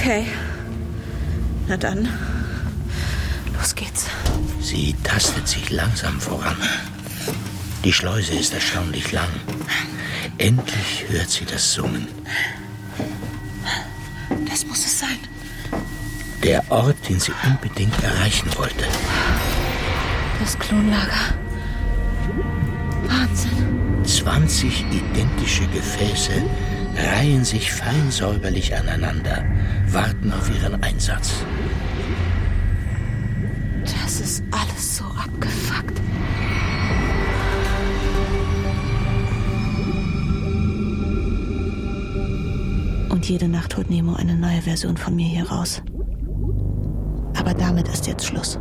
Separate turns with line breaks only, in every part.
Okay. Na dann, los geht's.
Sie tastet sich langsam voran. Die Schleuse ist erstaunlich lang. Endlich hört sie das Summen.
Das muss es sein.
Der Ort, den sie unbedingt erreichen wollte.
Das Klonlager. Wahnsinn. 20
identische Gefäße reihen sich fein säuberlich aneinander, warten auf ihren Einsatz.
Das ist alles so abgefuckt. Und jede Nacht holt Nemo eine neue Version von mir hier raus. Aber damit ist jetzt Schluss.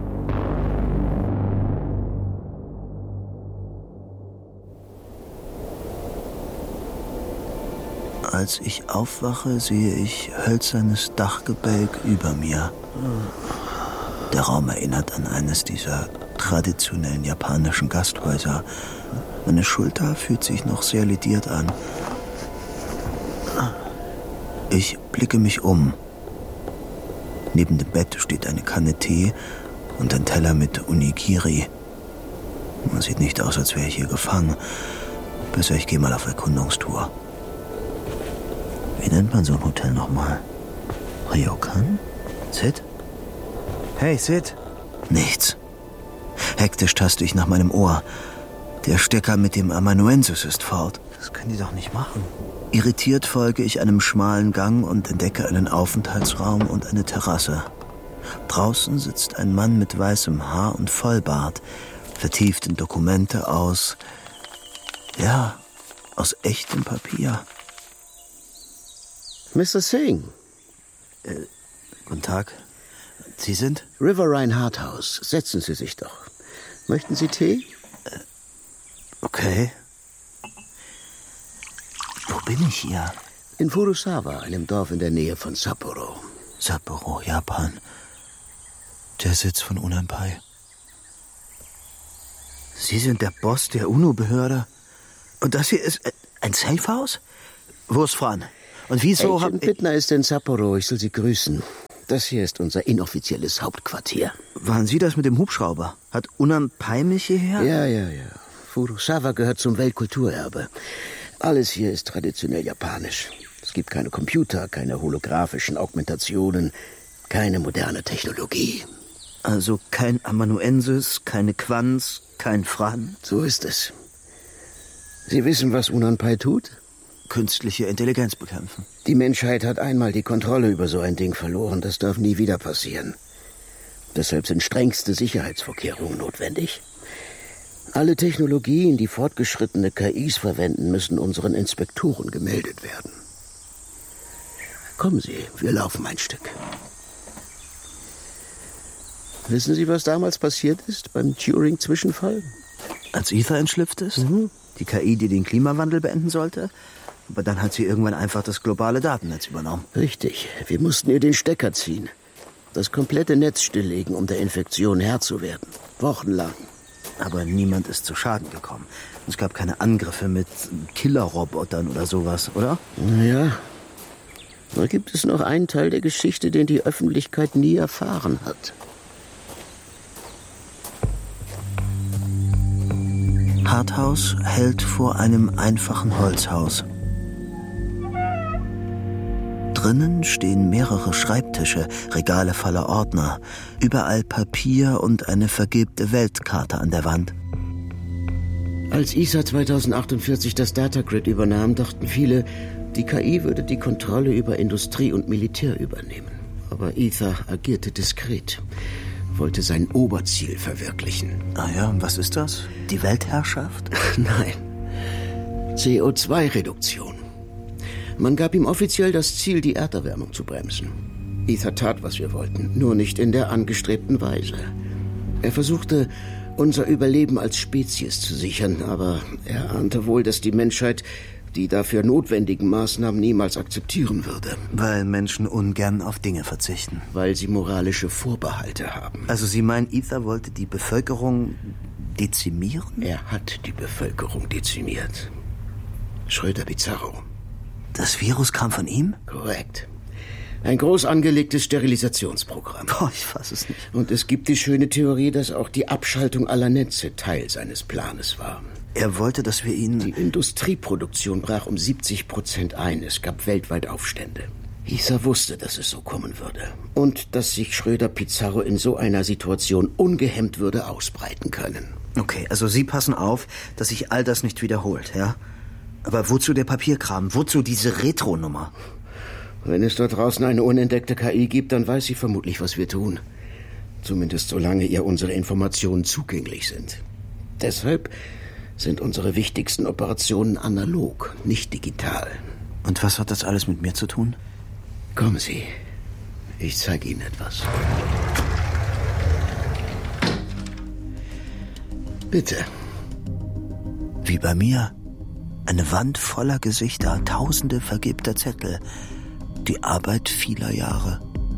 Als ich aufwache, sehe ich hölzernes Dachgebälk über mir. Der Raum erinnert an eines dieser traditionellen japanischen Gasthäuser. Meine Schulter fühlt sich noch sehr lediert an. Ich blicke mich um. Neben dem Bett steht eine Kanne Tee und ein Teller mit Onigiri. Man sieht nicht aus, als wäre ich hier gefangen. Besser, ich gehe mal auf Erkundungstour. Wie nennt man so ein Hotel nochmal? Ryokan? Sid? Hey, Sid? Nichts. Hektisch taste ich nach meinem Ohr. Der Stecker mit dem Amanuensis ist fort. Das können die doch nicht machen. Irritiert folge ich einem schmalen Gang und entdecke einen Aufenthaltsraum und eine Terrasse. Draußen sitzt ein Mann mit weißem Haar und Vollbart, vertieft in Dokumente aus echtem Papier.
Mr. Singh.
Guten Tag. Sie sind?
Riverine Harthouse. Setzen Sie sich doch. Möchten Sie Tee?
Okay. Wo bin ich hier?
In Furusawa, einem Dorf in der Nähe von Sapporo.
Sapporo, Japan. Der Sitz von Unanpai. Sie sind der Boss der UNO-Behörde? Und das hier ist ein Safehouse? Wo ist Fran? Und wieso
Agent Bittner ist in Sapporo. Ich soll Sie grüßen. Das hier ist unser inoffizielles Hauptquartier.
Waren Sie das mit dem Hubschrauber? Hat Unanpai mich hierher?
Ja. Furusawa gehört zum Weltkulturerbe. Alles hier ist traditionell japanisch. Es gibt keine Computer, keine holographischen Augmentationen, keine moderne Technologie.
Also kein Amanuensis, keine Quants, kein Fran?
So ist es. Sie wissen, was Unanpai tut?
Künstliche Intelligenz bekämpfen.
Die Menschheit hat einmal die Kontrolle über so ein Ding verloren. Das darf nie wieder passieren. Deshalb sind strengste Sicherheitsvorkehrungen notwendig. Alle Technologien, die fortgeschrittene KIs verwenden, müssen unseren Inspektoren gemeldet werden. Kommen Sie, wir laufen ein Stück. Wissen Sie, was damals passiert ist beim Turing-Zwischenfall?
Als Ether entschlüpft ist? Die KI, die den Klimawandel beenden sollte? Aber dann hat sie irgendwann einfach das globale Datennetz übernommen.
Richtig. Wir mussten ihr den Stecker ziehen. Das komplette Netz stilllegen, um der Infektion Herr zu werden. Wochenlang.
Aber niemand ist zu Schaden gekommen. Es gab keine Angriffe mit Killerrobotern oder sowas, oder?
Naja, da gibt es noch einen Teil der Geschichte, den die Öffentlichkeit nie erfahren hat.
Harthouse hält vor einem einfachen Holzhaus. Drinnen stehen mehrere Schreibtische, Regale voller Ordner, überall Papier und eine vergilbte Weltkarte an der Wand.
Als ESA 2048 das Datagrid übernahm, dachten viele, die KI würde die Kontrolle über Industrie und Militär übernehmen. Aber Ether agierte diskret, wollte sein Oberziel verwirklichen.
Ah ja, und was ist das? Die Weltherrschaft?
Nein, CO2-Reduktion. Man gab ihm offiziell das Ziel, die Erderwärmung zu bremsen. Ether tat, was wir wollten, nur nicht in der angestrebten Weise. Er versuchte, unser Überleben als Spezies zu sichern, aber er ahnte wohl, dass die Menschheit die dafür notwendigen Maßnahmen niemals akzeptieren würde.
Weil Menschen ungern auf Dinge verzichten.
Weil sie moralische Vorbehalte haben.
Also Sie meinen, Ether wollte die Bevölkerung dezimieren?
Er hat die Bevölkerung dezimiert. Schröder Bizarro.
Das Virus kam von ihm?
Korrekt. Ein groß angelegtes Sterilisationsprogramm.
Boah, ich fass es nicht.
Und es gibt die schöne Theorie, dass auch die Abschaltung aller Netze Teil seines Planes war.
Er wollte, dass wir ihn...
Die Industrieproduktion brach um 70% ein. Es gab weltweit Aufstände. Isa wusste, dass es so kommen würde. Und dass sich Schröder-Pizarro in so einer Situation ungehemmt würde ausbreiten können.
Okay, also Sie passen auf, dass sich all das nicht wiederholt, ja? Aber wozu der Papierkram? Wozu diese Retro-Nummer?
Wenn es dort draußen eine unentdeckte KI gibt, dann weiß sie vermutlich, was wir tun. Zumindest solange ihr unsere Informationen zugänglich sind. Deshalb sind unsere wichtigsten Operationen analog, nicht digital.
Und was hat das alles mit mir zu tun?
Kommen Sie, ich zeige Ihnen etwas. Bitte.
Wie bei mir. Eine Wand voller Gesichter, tausende vergilbter Zettel. Die Arbeit vieler Jahre.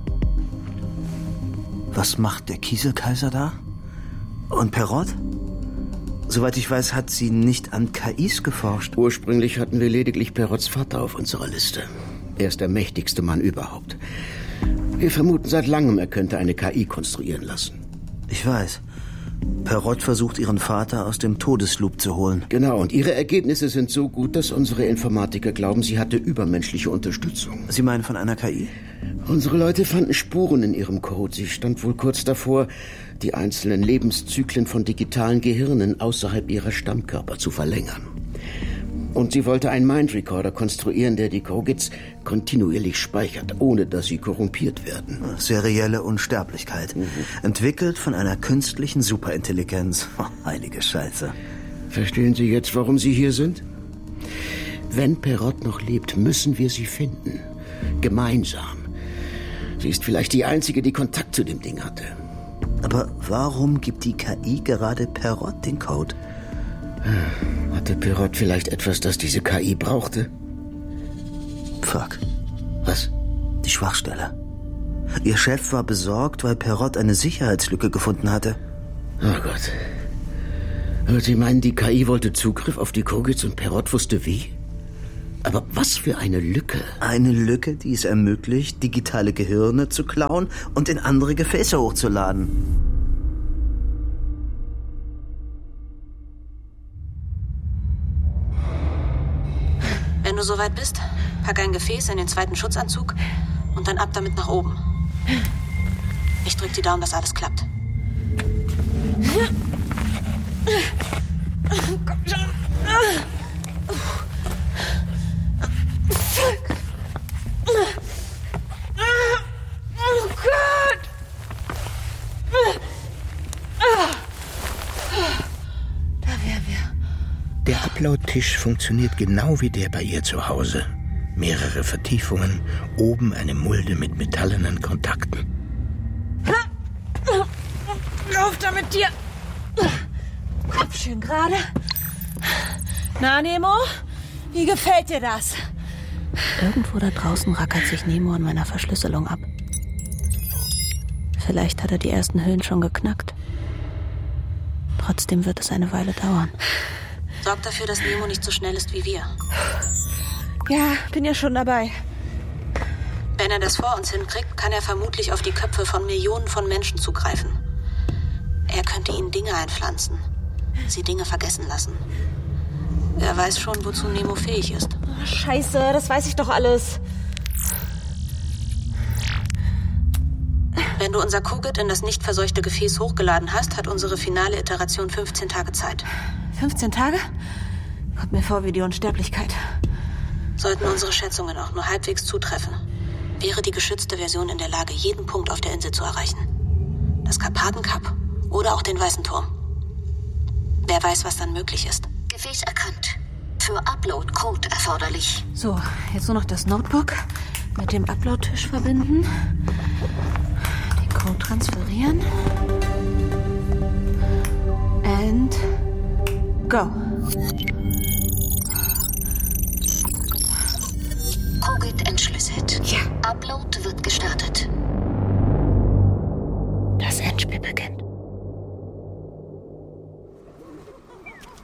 Was macht der Kieselkaiser da? Und Perrott? Soweit ich weiß, hat sie nicht an KIs geforscht.
Ursprünglich hatten wir lediglich Perrotts Vater auf unserer Liste. Er ist der mächtigste Mann überhaupt. Wir vermuten seit langem, er könnte eine KI konstruieren lassen.
Ich weiß. Perrott versucht, ihren Vater aus dem Todesloop zu holen.
Genau, und ihre Ergebnisse sind so gut, dass unsere Informatiker glauben, sie hatte übermenschliche Unterstützung.
Sie meinen von einer KI?
Unsere Leute fanden Spuren in ihrem Code. Sie stand wohl kurz davor, die einzelnen Lebenszyklen von digitalen Gehirnen außerhalb ihrer Stammkörper zu verlängern. Und sie wollte einen Mind-Recorder konstruieren, der die Kogits kontinuierlich speichert, ohne dass sie korrumpiert werden.
Serielle Unsterblichkeit. Entwickelt von einer künstlichen Superintelligenz. Oh, heilige Scheiße.
Verstehen Sie jetzt, warum Sie hier sind? Wenn Perrott noch lebt, müssen wir sie finden. Gemeinsam. Sie ist vielleicht die Einzige, die Kontakt zu dem Ding hatte.
Aber warum gibt die KI gerade Perrott den Code?
Hatte Perrott vielleicht etwas, das diese KI brauchte?
Fuck.
Was?
Die Schwachstelle. Ihr Chef war besorgt, weil Perrott eine Sicherheitslücke gefunden hatte.
Oh Gott. Aber Sie meinen, die KI wollte Zugriff auf die Kogits und Perrott wusste wie? Aber was für eine Lücke.
Eine Lücke, die es ermöglicht, digitale Gehirne zu klauen und in andere Gefäße hochzuladen.
Wenn du soweit bist, pack ein Gefäß in den zweiten Schutzanzug und dann ab damit nach oben. Ich drück die Daumen, dass alles klappt. Komm schon. Oh Gott! Da wären wir.
Der Upload-Tisch funktioniert genau wie der bei ihr zu Hause. Mehrere Vertiefungen, oben eine Mulde mit metallenen Kontakten.
Lauf da mit dir! Kopf schön gerade. Na, Nemo? Wie gefällt dir das? Irgendwo da draußen rackert sich Nemo an meiner Verschlüsselung ab. Vielleicht hat er die ersten Hüllen schon geknackt. Trotzdem wird es eine Weile dauern. Sorg dafür, dass Nemo nicht so schnell ist wie wir. Ja, bin ja schon dabei. Wenn er das vor uns hinkriegt, kann er vermutlich auf die Köpfe von Millionen von Menschen zugreifen. Er könnte ihnen Dinge einpflanzen. Sie Dinge vergessen lassen. Wer weiß schon, wozu Nemo fähig ist.
Oh, Scheiße, das weiß ich doch alles.
Wenn du unser Kogit in das nicht verseuchte Gefäß hochgeladen hast, hat unsere finale Iteration 15 Tage Zeit. 15 Tage? Kommt mir vor wie die Unsterblichkeit. Sollten unsere Schätzungen auch nur halbwegs zutreffen, wäre die geschützte Version in der Lage, jeden Punkt auf der Insel zu erreichen. Das Karpatenkap oder auch den Weißen Turm. Wer weiß, was dann möglich ist.
Gefäß erkannt. Für Upload Code erforderlich.
So, jetzt nur noch das Notebook mit dem Upload-Tisch verbinden. Den Code transferieren. And go.
Kogit entschlüsselt.
Ja.
Upload wird gestartet.
Das Endspiel beginnt.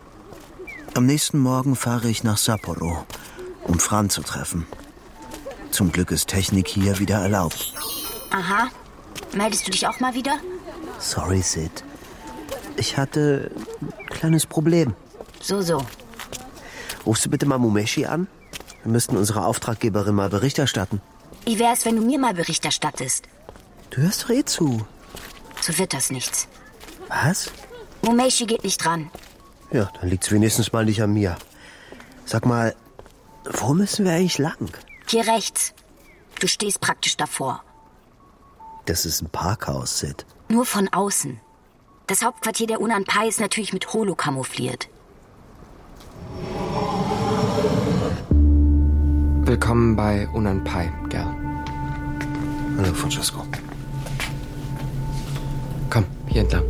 Am nächsten Morgen fahre ich nach Sapporo, um Fran zu treffen. Zum Glück ist Technik hier wieder erlaubt.
Aha. Meldest du dich auch mal wieder?
Sorry, Sid. Ich hatte ein kleines Problem.
So.
Rufst du bitte mal Mumeshi an? Wir müssten unserer Auftraggeberin mal Bericht erstatten.
Wie wär's, wenn du mir mal Bericht erstattest?
Du hörst doch eh zu.
So wird das nichts.
Was?
Mumeshi geht nicht dran.
Ja, dann liegt's wenigstens mal nicht an mir. Sag mal, wo müssen wir eigentlich lang?
Hier rechts. Du stehst praktisch davor.
Das ist ein Parkhaus, Sid.
Nur von außen. Das Hauptquartier der Unanpai ist natürlich mit Holo kamoufliert.
Willkommen bei Unanpai, Girl.
Hallo, Francesco.
Komm, hier entlang.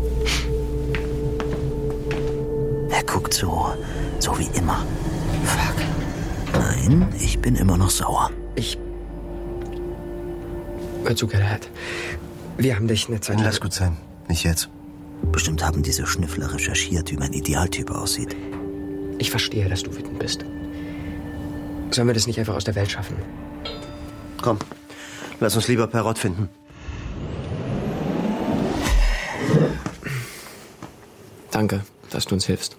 Er guckt so wie immer. Fuck. Nein, ich bin immer noch sauer.
Hör zu, Gerhard. Wir haben dich eine Zeit lang...
Lass gut sein. Nicht jetzt. Bestimmt haben diese Schnüffler recherchiert, wie mein Idealtyp aussieht.
Ich verstehe, dass du wütend bist. Sollen wir das nicht einfach aus der Welt schaffen?
Komm, lass uns lieber Perrott finden.
Danke, dass du uns hilfst.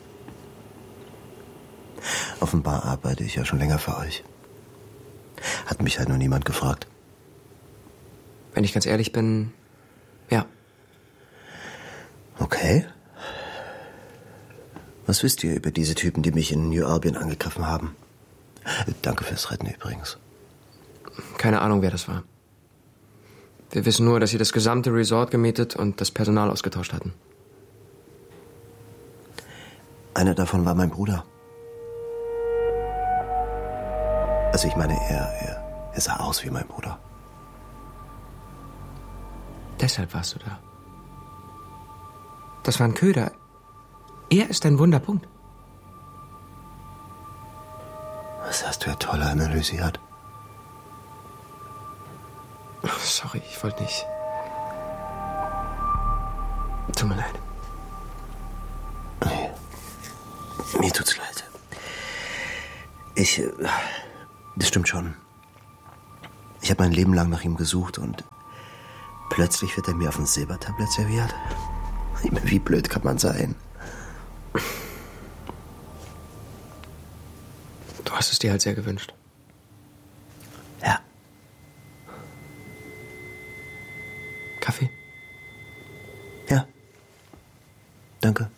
Offenbar arbeite ich ja schon länger für euch. Hat mich halt noch niemand gefragt.
Wenn ich ganz ehrlich bin, ja.
Okay. Was wisst ihr über diese Typen, die mich in New Albion angegriffen haben? Danke fürs Retten übrigens.
Keine Ahnung, wer das war. Wir wissen nur, dass sie das gesamte Resort gemietet und das Personal ausgetauscht hatten.
Einer davon war mein Bruder. Also ich meine, er sah aus wie mein Bruder.
Deshalb warst du da. Das war ein Köder. Er ist ein Wunderpunkt.
Das hast du ja toll analysiert.
Sorry, ich wollte nicht. Tut mir leid.
Nee. Mir tut's leid. Das stimmt schon. Ich habe mein Leben lang nach ihm gesucht und plötzlich wird er mir auf ein Silbertablett serviert. Ich meine, wie blöd kann man sein?
Du hast es dir halt sehr gewünscht.
Ja.
Kaffee?
Ja. Danke.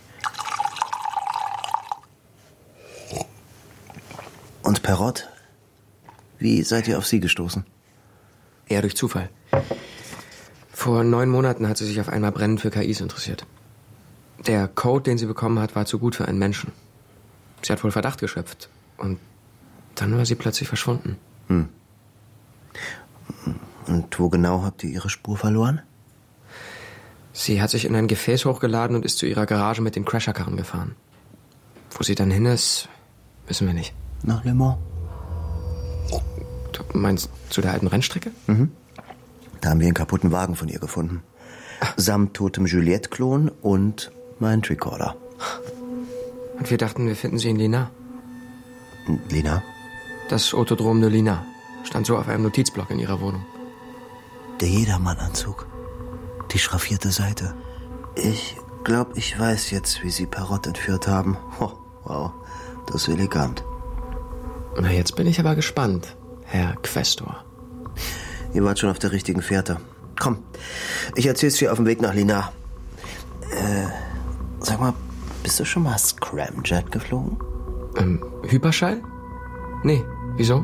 Und Perrott? Wie seid ihr auf sie gestoßen?
Eher durch Zufall. Vor 9 Monaten hat sie sich auf einmal brennend für KIs interessiert. Der Code, den sie bekommen hat, war zu gut für einen Menschen. Sie hat wohl Verdacht geschöpft. Und dann war sie plötzlich verschwunden.
Und wo genau habt ihr ihre Spur verloren?
Sie hat sich in ein Gefäß hochgeladen und ist zu ihrer Garage mit den Crasherkarren gefahren. Wo sie dann hin ist, wissen wir nicht.
Nach Le Mans?
Du meinst zu der alten Rennstrecke?
Mhm. Da haben wir einen kaputten Wagen von ihr gefunden. Samt totem Juliette-Klon und mein Tricorder.
Und wir dachten, wir finden sie in Lina.
Lina?
Das Autodrom de Lina stand so auf einem Notizblock in ihrer Wohnung.
Der Jedermann-Anzug. Die schraffierte Seite. Ich glaube, ich weiß jetzt, wie sie Perrott entführt haben. Oh, wow, das ist elegant.
Na, jetzt bin ich aber gespannt, Herr Questor.
Ihr wart schon auf der richtigen Fährte. Komm, ich erzähl's dir auf dem Weg nach Lina. Sag mal, bist du schon mal Scramjet geflogen?
Hyperschall? Nee, wieso?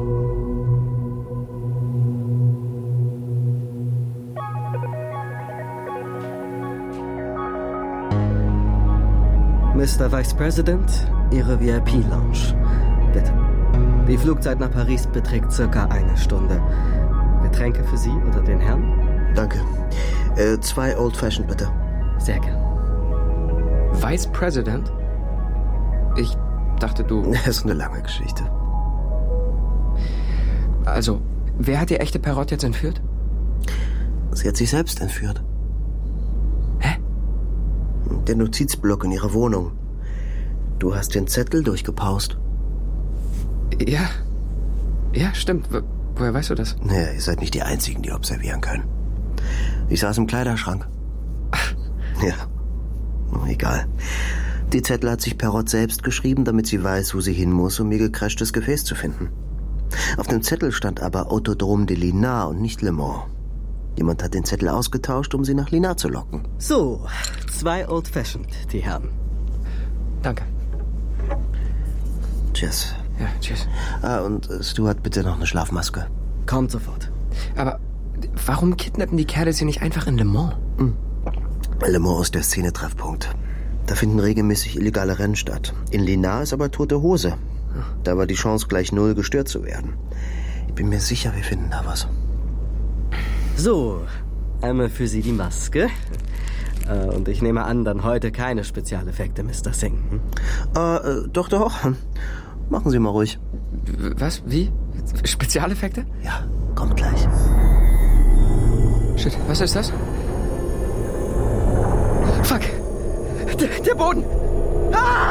Mr. Vice President, Ihre VIP-Lounge. Bitte. Die Flugzeit nach Paris beträgt circa 1 Stunde. Getränke für Sie oder den Herrn?
Danke. 2 Old Fashioned, bitte.
Sehr gern.
Vice President? Ich dachte, du...
Das ist eine lange Geschichte.
Also, wer hat die echte Perrott jetzt entführt?
Sie hat sich selbst entführt.
Hä?
Der Notizblock in ihrer Wohnung. Du hast den Zettel durchgepaust.
Ja. Ja, stimmt. Woher weißt du das?
Naja, ihr seid nicht die Einzigen, die observieren können. Ich saß im Kleiderschrank. Ja, egal. Die Zettel hat sich Perrott selbst geschrieben, damit sie weiß, wo sie hin muss, um ihr gecrashtes Gefäß zu finden. Auf dem Zettel stand aber Autodrome de Linard und nicht Le Mans. Jemand hat den Zettel ausgetauscht, um sie nach Linard zu locken.
So, 2 Old Fashioned, die Herren.
Danke.
Tschüss.
Ja, tschüss.
Und Stuart, bitte noch eine Schlafmaske.
Kommt sofort.
Aber warum kidnappen die Kerle sie nicht einfach in Le Mans?
Le Mans ist der Szenetreffpunkt. Da finden regelmäßig illegale Rennen statt. In Linard ist aber tote Hose. Da war die Chance gleich 0, gestört zu werden. Ich bin mir sicher, wir finden da was.
So, einmal für Sie die Maske. Und ich nehme an, dann heute keine Spezialeffekte, Mr. Singh.
Doch. Machen Sie mal ruhig.
Was? Wie? Spezialeffekte?
Ja, kommt gleich.
Shit, was ist das? Fuck! Der Boden! Ah!